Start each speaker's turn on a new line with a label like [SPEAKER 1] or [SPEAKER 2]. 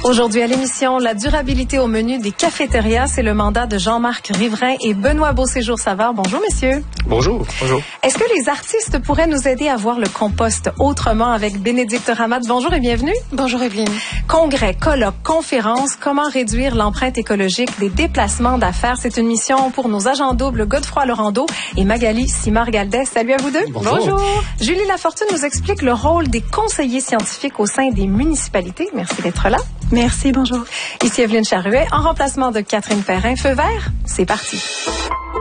[SPEAKER 1] Aujourd'hui à l'émission, la durabilité au menu des cafétérias, c'est le mandat de Jean-Marc Riverain et Benoît Beauséjour-Savard. Bonjour, messieurs.
[SPEAKER 2] Bonjour. Bonjour.
[SPEAKER 1] Est-ce que les artistes pourraient nous aider à voir le compost autrement avec Bénédicte Ramat? Bonjour et bienvenue.
[SPEAKER 3] Bonjour, Evelyne.
[SPEAKER 1] Congrès, colloques, conférences, comment réduire l'empreinte écologique des déplacements d'affaires? C'est une mission pour nos agents doubles Godefroy Laurando et Magali Simard-Galdès. Salut à vous deux.
[SPEAKER 2] Bonjour.
[SPEAKER 1] Julie Lafortune nous explique le rôle des conseillers scientifiques au sein des municipalités. Merci d'être là.
[SPEAKER 3] Merci, bonjour.
[SPEAKER 1] Ici Evelyne Charuet, en remplacement de Catherine Perrin. Feu vert, c'est parti.